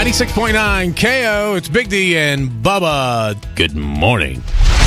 96.9 KO, it's Big D and Bubba. Good morning.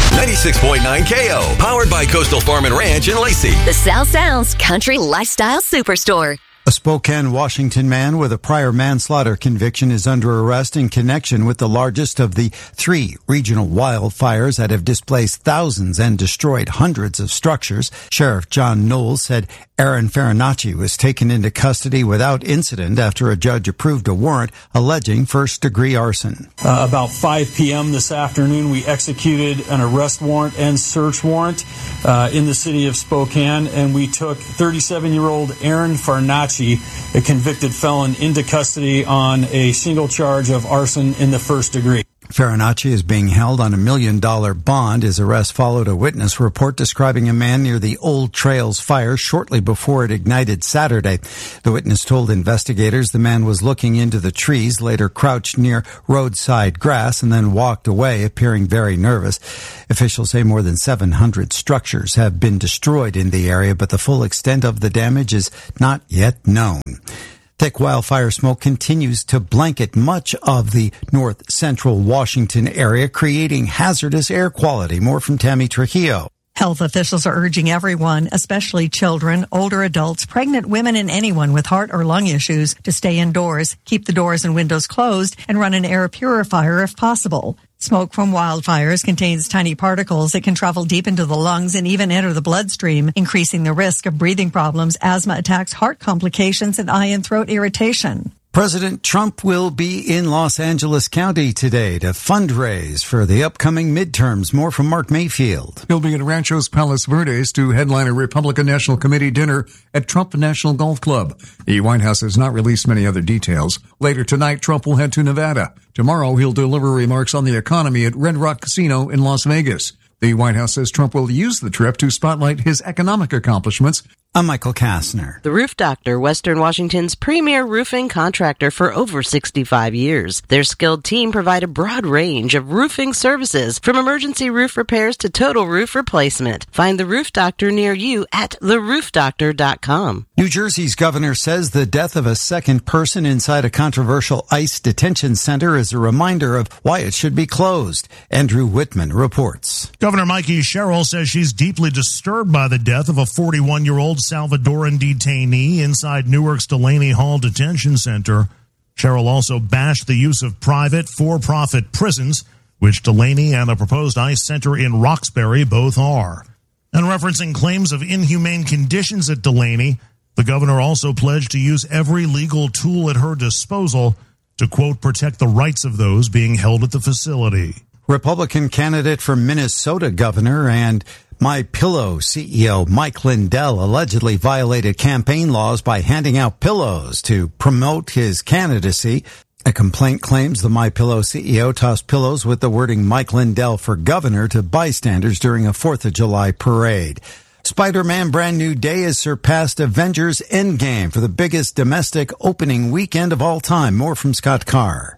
96.9 KO, powered by Coastal Farm and Ranch in Lacey. The South Sounds Country Lifestyle Superstore. A Spokane, Washington man with a prior manslaughter conviction is under arrest in connection with the largest of the 3 regional wildfires that have displaced thousands and destroyed hundreds of structures. Sheriff John Knowles said Aaron Farinacci was taken into custody without incident after a judge approved a warrant alleging first-degree arson. About 5 p.m. this afternoon, we executed an arrest warrant and search warrant in the city of Spokane, and we took 37-year-old Aaron Farinacci, a convicted felon, into custody on a single charge of arson in the first degree. Farinacci is being held on $1 million bond. His arrest followed a witness report describing a man near the Old Trails fire shortly before it ignited Saturday. The witness told investigators the man was looking into the trees, later crouched near roadside grass, and then walked away, appearing very nervous. Officials say more than 700 structures have been destroyed in the area, but the full extent of the damage is not yet known. Thick wildfire smoke continues to blanket much of the north central Washington area, creating hazardous air quality. More from Tammy Trujillo. Health officials are urging everyone, especially children, older adults, pregnant women, and anyone with heart or lung issues to stay indoors, keep the doors and windows closed, and run an air purifier if possible. Smoke from wildfires contains tiny particles that can travel deep into the lungs and even enter the bloodstream, increasing the risk of breathing problems, asthma attacks, heart complications, and eye and throat irritation. President Trump will be in Los Angeles County today to fundraise for the upcoming midterms. More from Mark Mayfield. He'll be at Ranchos Palos Verdes to headline a Republican National Committee dinner at Trump National Golf Club. The White House has not released many other details. Later tonight, Trump will head to Nevada. Tomorrow, he'll deliver remarks on the economy at Red Rock Casino in Las Vegas. The White House says Trump will use the trip to spotlight his economic accomplishments. I'm Michael Kastner. The Roof Doctor, Western Washington's premier roofing contractor for over 65 years. Their skilled team provide a broad range of roofing services, from emergency roof repairs to total roof replacement. Find the Roof Doctor near you at theroofdoctor.com. New Jersey's governor says the death of a second person inside a controversial ICE detention center is a reminder of why it should be closed. Andrew Whitman reports. Governor Mikey Sherrill says she's deeply disturbed by the death of a 41-year-old Salvadoran detainee inside Newark's Delaney Hall Detention Center. Sherrill also bashed the use of private, for-profit prisons, which Delaney and the proposed ICE center in Roxbury both are. And referencing claims of inhumane conditions at Delaney, the governor also pledged to use every legal tool at her disposal to, quote, protect the rights of those being held at the facility. Republican candidate for Minnesota governor and MyPillow CEO Mike Lindell allegedly violated campaign laws by handing out pillows to promote his candidacy. A complaint claims the MyPillow CEO tossed pillows with the wording Mike Lindell for governor to bystanders during a 4th of July parade. Spider-Man Brand New Day has surpassed Avengers Endgame for the biggest domestic opening weekend of all time. More from Scott Carr.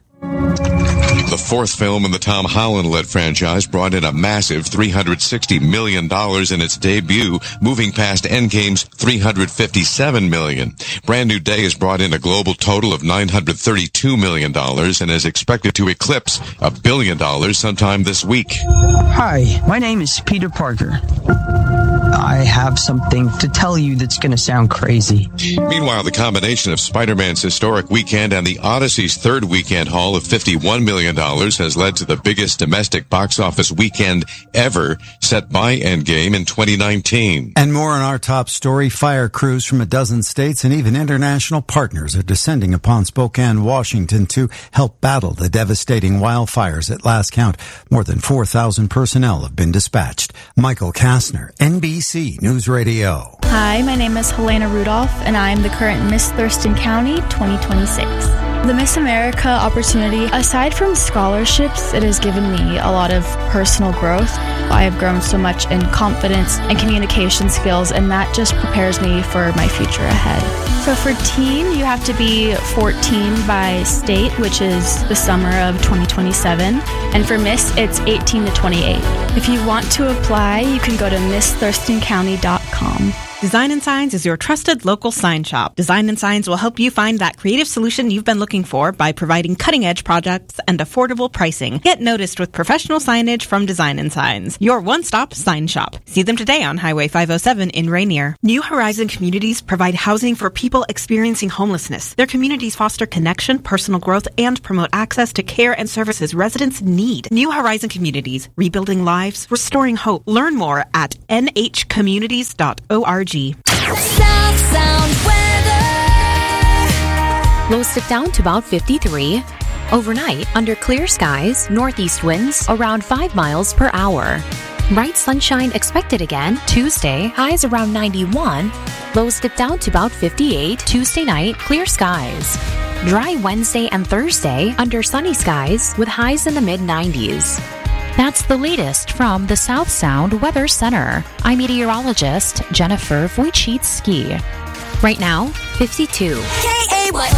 The fourth film in the Tom Holland-led franchise brought in a massive $360 million in its debut, moving past Endgame's $357 million. Brand New Day has brought in a global total of $932 million and is expected to eclipse $1 billion sometime this week. Hi, my name is Peter Parker. I have something to tell you that's going to sound crazy. Meanwhile, the combination of Spider-Man's historic weekend and the Odyssey's third weekend haul of $51 million has led to the biggest domestic box office weekend ever, set by Endgame in 2019. And more on our top story. Fire crews from a dozen states and even international partners are descending upon Spokane, Washington to help battle the devastating wildfires. At last count, more than 4,000 personnel have been dispatched. Michael Kastner, NBC News Radio. Hi, my name is Helena Rudolph, and I'm the current Miss Thurston County 2026. The Miss America opportunity, aside from scholarships, it has given me a lot of personal growth. I have grown so much in confidence and communication skills, and that just prepares me for my future ahead. So for teen, you have to be 14 by state, which is the summer of 2027. And for Miss, it's 18 to 28. If you want to apply, you can go to MissThurstonCounty.com. Design & Signs is your trusted local sign shop. Design & Signs will help you find that creative solution you've been looking for by providing cutting-edge projects and affordable pricing. Get noticed with professional signage from Design & Signs, your one-stop sign shop. See them today on Highway 507 in Rainier. New Horizon Communities provide housing for people experiencing homelessness. Their communities foster connection, personal growth, and promote access to care and services residents need. New Horizon Communities, rebuilding lives, restoring hope. Learn more at nhcommunities.org. South Sound weather. Lows dip down to about 53. Overnight, under clear skies, northeast winds around 5 miles per hour. Bright sunshine expected again Tuesday, highs around 91. Lows dip down to about 58. Tuesday night, clear skies. Dry Wednesday and Thursday, under sunny skies with highs in the mid-90s. That's the latest from the South Sound Weather Center. I'm meteorologist Jennifer Wojcicki. Right now, 52.